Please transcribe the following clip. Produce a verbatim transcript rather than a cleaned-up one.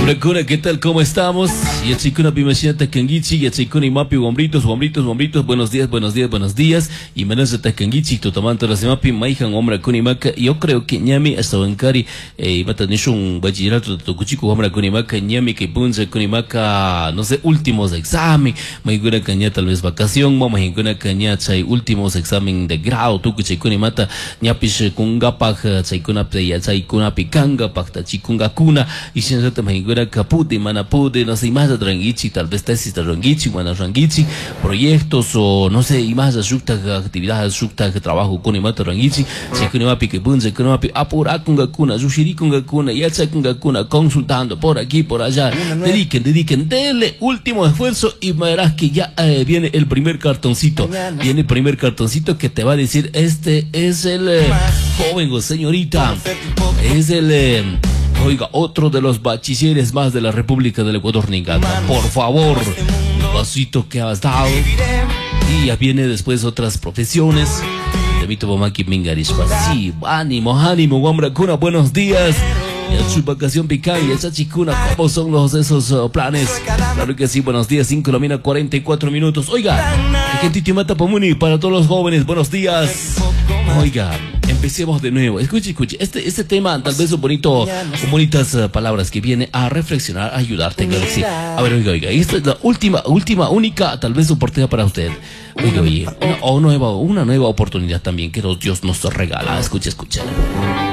Hombre Kuna, ¿qué tal? ¿Cómo estamos? Yachikuna Pimashina Kangichi, Yachikuna y Mapi, hombritos, hombritos, hombritos, buenos días, buenos días, buenos días. Y menos de Takangichi, Totamanto, las Mapi, Maihan, Hombre Kuna y Maka. Yo creo que Ñami hasta Bancari, y Matanisho, un bachillerato de Tokuchiku, Hombre Kuna y Maka, Ñami, que Punza, Kuna y Maka, no sé, últimos de examen. Maiguna Caña, tal vez vacación, Mama Hinguna Caña, Chay, últimos examen de grado, Tukuchi Kuna y Mata, Ñapish, Kungapaj, Chay Kuna Playa, Chay Kuna Pikanga, Pacta Chikunga Kuna, y si no te Maiguna Caputi, Manapude, no sé, más de Rangichi, tal vez tesis de Rangichi, Mana Rangichi, proyectos o no sé, y más de Shukta, actividades Shukta, trabajo con Imata Rangichi, si con Imapi que Bunze, con Imapi, Apura Kunga Kuna, Yushiri Kunga Kuna, Yatsa Kunga Kuna, consultando por aquí, por allá, dediquen, dediquen, denle último esfuerzo y verás que ya eh, viene el primer cartoncito, viene el primer cartoncito que te va a decir, este es el eh, joven o señorita, es el... Eh, Oiga, otro de los bachilleres más de la República del Ecuador, Ningata. Por favor, el pasito que has dado. Y ya viene después otras profesiones. Temito Bomaki Mingarishpa. Sí, ánimo, ánimo, Wambra Kuna, buenos días. Y su vacación picay, esa chicuna, ¿cómo son los esos uh, planes? Claro que sí, buenos días, cinco la mina, cuarenta y cuatro minutos. Oiga, gente mata Pomuni para todos los jóvenes, buenos días. Oiga, empecemos de nuevo. Escuche, escuche, este, este tema, tal vez un bonito, con bonitas uh, palabras que viene a reflexionar, a ayudarte, claro que sí. A ver, oiga, oiga, esta es la última, última, única, tal vez oportunidad para usted. Oiga, oye, una, o nueva, una nueva oportunidad también que Dios nos regala. Escuche, escuche.